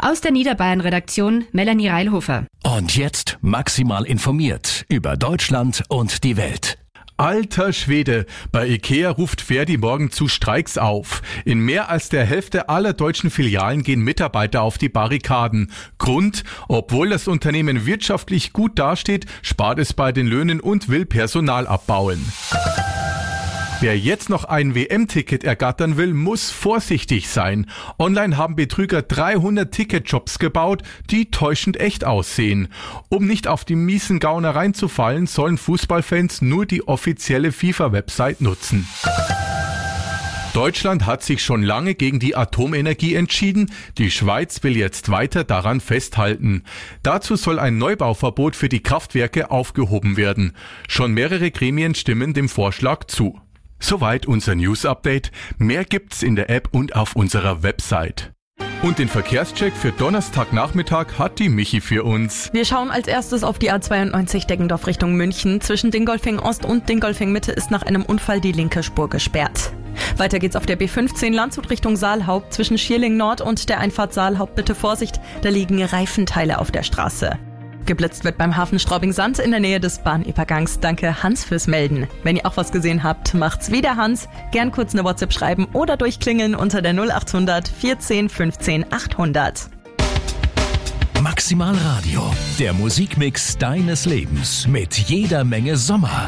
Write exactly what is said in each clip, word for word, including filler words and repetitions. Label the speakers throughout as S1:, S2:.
S1: Aus der Niederbayern-Redaktion Melanie Reilhofer.
S2: Und jetzt maximal informiert über Deutschland und die Welt.
S3: Alter Schwede, bei IKEA ruft Verdi morgen zu Streiks auf. In mehr als der Hälfte aller deutschen Filialen gehen Mitarbeiter auf die Barrikaden. Grund: obwohl das Unternehmen wirtschaftlich gut dasteht, spart es bei den Löhnen und will Personal abbauen. Wer jetzt noch ein W M-Ticket ergattern will, muss vorsichtig sein. Online haben Betrüger dreihundert Ticketjobs gebaut, die täuschend echt aussehen. Um nicht auf die miesen Gauner reinzufallen, sollen Fußballfans nur die offizielle FIFA-Website nutzen. Deutschland hat sich schon lange gegen die Atomenergie entschieden. Die Schweiz will jetzt weiter daran festhalten. Dazu soll ein Neubauverbot für die Kraftwerke aufgehoben werden. Schon mehrere Gremien stimmen dem Vorschlag zu. Soweit unser News-Update. Mehr gibt's in der App und auf unserer Website. Und den Verkehrscheck für Donnerstagnachmittag hat die Michi für uns.
S4: Wir schauen als erstes auf die A zweiundneunzig Deggendorf Richtung München. Zwischen Dingolfing Ost und Dingolfing Mitte ist nach einem Unfall die linke Spur gesperrt. Weiter geht's auf der B fünfzehn Landshut Richtung Saalhaupt. Zwischen Schierling Nord und der Einfahrt Saalhaupt bitte Vorsicht, da liegen Reifenteile auf der Straße. Geblitzt wird beim Hafen Straubing-Sand in der Nähe des Bahnübergangs. Danke Hans fürs Melden. Wenn ihr auch was gesehen habt, macht's wie der Hans. Gern kurz eine WhatsApp schreiben oder durchklingeln unter der null acht hundert vierzehn fünfzehn achthundert.
S2: Maximal Radio, der Musikmix deines Lebens mit jeder Menge Sommer.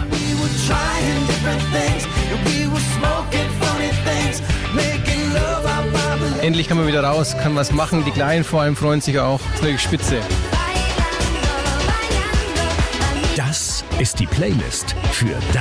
S5: Endlich kann man wieder raus, kann was machen. Die Kleinen vor allem freuen sich auch. Das ist wirklich spitze.
S2: Das ist die Playlist für